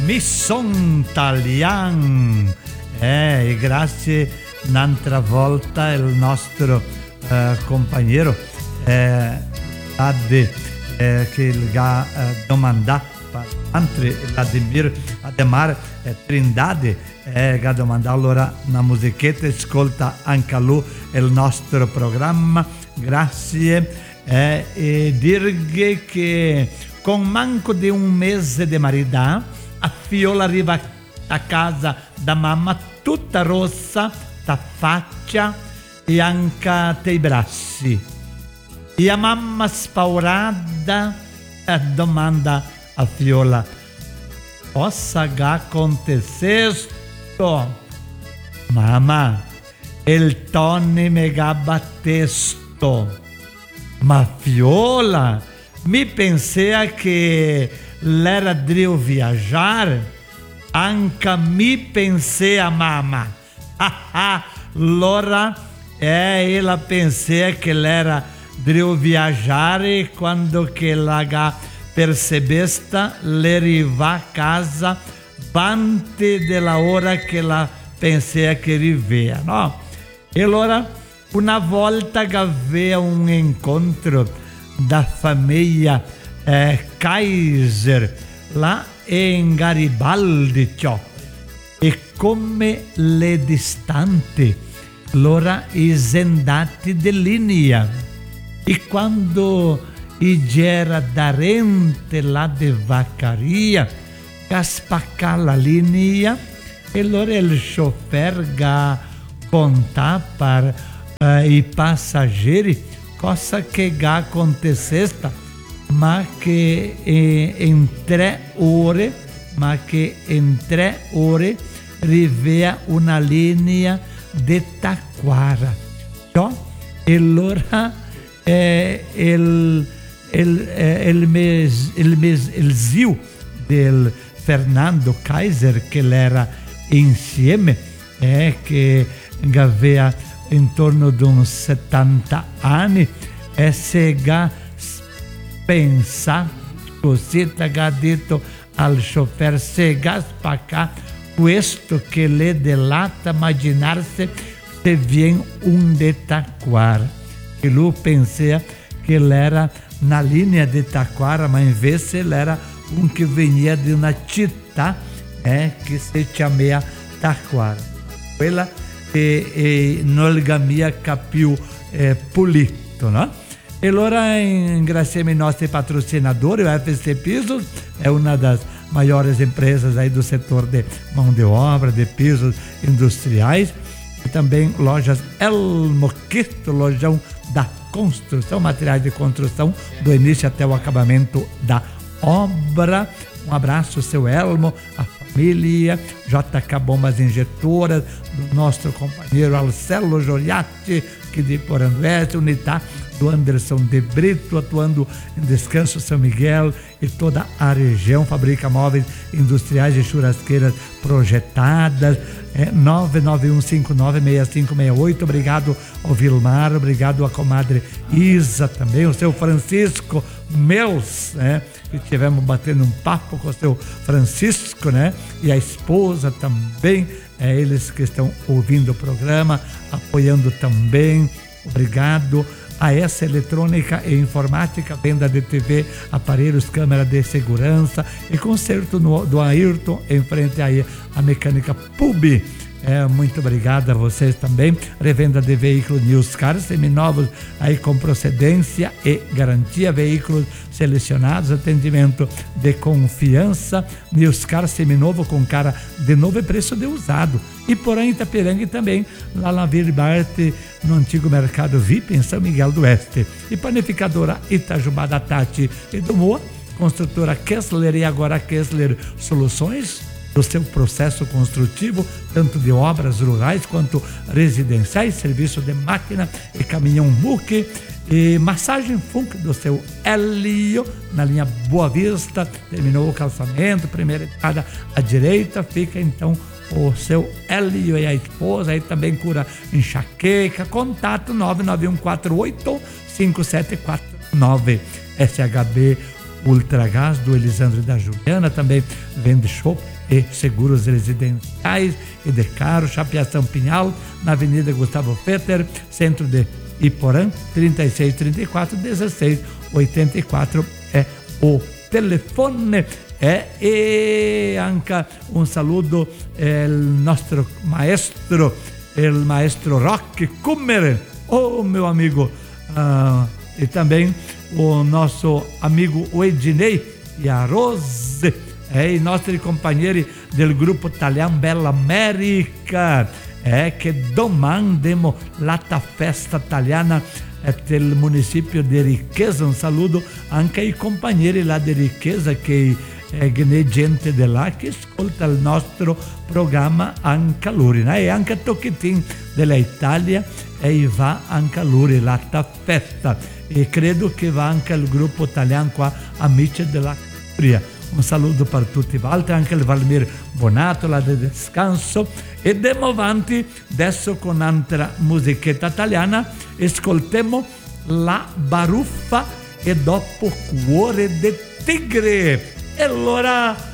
mi son italiano. E grazie un'altra volta il nostro companheiro che il ha domandato entre Ademar Trindade ha domandato allora una musichetta, ascolta anche lui il nostro programma. Grazie e dirghe che con manco di un mese di marità a Fiola arriva a casa da mamma tutta rossa, da faccia e anche dei bracci. E a mamma spaurata domanda a Fiola: cosa acontecesto? Mamma, il Tony me ha battesto. Ma Fiola, mi pensei che l'era devo viaggiare. Anche mi pensei a mamma. Allora ela pensei che l'era devo viaggiare quando che la percebesta le arriva a casa antes della ora che la pensei che arrivea, no? E allora una volta che aveva un incontro da famiglia Kaiser là in Garibaldi, ciò, e come le distanti allora i zendati di linea, e quando c'era darente là di vaccaria a spaccare la linea, e allora il chauffeur ga conta per i passaggeri cosa che ga acontecesta, ma che in 3 ore rivea una linea di Taquara. Cioè, e allora il zio del Fernando Kaiser, che l'era insieme, che aveva intorno ad uns 70 anni, e se pensa così, ha detto al chauffeur: se spacca questo che le delata immaginarsi se viene un de Taquara. E lui pensa che era na linea di Taquara, ma invece era un che venia di una città che si chiamava Taquara, quella che non gamia più pulito, no? E allora ringraziamo i nostri patrocinadores. O FC Pisos é uma das maiores empresas aí do setor de mão de obra, de pisos industriais. E também lojas Elmo Quito, lojão da construção, materiais de construção, do início até o acabamento da obra. Um abraço, seu Elmo, a família, JK Bombas Injetoras, do nosso companheiro Alcelo Joriatti, que de Porandueste, Unitá, do Anderson de Brito, atuando em Descanso São Miguel e toda a região. Fabrica móveis industriais e churrasqueiras projetadas. 991596568. Obrigado ao Vilmar, obrigado à comadre Isa também, o seu Francisco Meus, que tivemos batendo um papo com o seu Francisco, e a esposa também, eles que estão ouvindo o programa, apoiando também. Obrigado. A essa eletrônica e informática, venda de TV, aparelhos, câmera de segurança e conserto do Ayrton, em frente aí à mecânica Pub. Muito obrigado a vocês também. Revenda de veículos News Cars, seminovos aí com procedência e garantia, veículos selecionados, atendimento de confiança. News Cars seminovo com cara de novo e preço de usado. E Porã, Itaperanga, e também lá na Vila Barte, no antigo mercado VIP em São Miguel do Oeste. E panificadora Itajubá da Tati e do Moa, construtora Kessler e agora Kessler Soluções, do seu processo construtivo, tanto de obras rurais quanto residenciais, serviço de máquina e caminhão muque, e massagem Funk do seu Hélio, na linha Boa Vista. Terminou o calçamento, primeira entrada à direita, fica então o seu Hélio e a esposa. Aí também cura enxaqueca. Contato 991485749. SHB Ultragás do Elisandro e da Juliana, também vende chopp e seguros residenciais e de carro, Chapeação Pinhal, na Avenida Gustavo Fetter, centro de Iporã, 3634 1684 é o telefone. E anche un saludo al nostro maestro, il maestro Roque Kummer, meu amigo, e também o nosso amigo Ednei e a Rose, i nostri companheiros del gruppo Italiano Bella America, che domandemo la festa italiana del município de Riqueza. Un saludo anche ai companheiros lá de Riqueza, che gente de lá che ascolta il nostro programma anche a loro, e anche a Tocchetin della Italia, e va anche a loro la festa, e credo che va anche il gruppo italiano qua Amici della Curia. Un saludo per tutti Walter, anche il Valmir Bonato là di Descanso, e andiamo avanti adesso con un'altra musichetta italiana. Ascoltiamo La Baruffa e dopo Cuore de Tigre. E allora